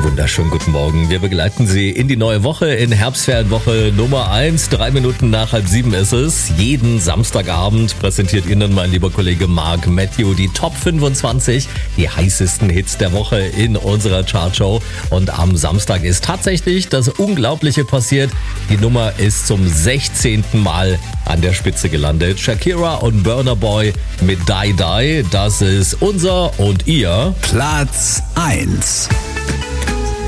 wunderschönen guten Morgen. Wir begleiten Sie in die neue Woche, in Herbstferienwoche Nummer 1. 3 Minuten nach 6:30 ist es. Jeden Samstagabend präsentiert Ihnen mein lieber Kollege Mark Matthew die Top 25, die heißesten Hits der Woche in unserer Chartshow. Und am Samstag ist tatsächlich das Unglaubliche passiert. Die Nummer ist zum 16. Mal an der Spitze gelandet. Shakira und Burna Boy mit Die Die. Das ist unser und ihr Platz 1.